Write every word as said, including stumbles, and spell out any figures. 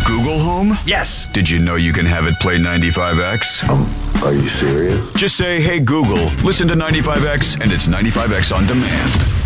Google Home? Yes. Did you know you can have it play ninety-five X? Um, are you serious? Just say, hey Google, listen to ninety-five X, and it's ninety-five X on demand.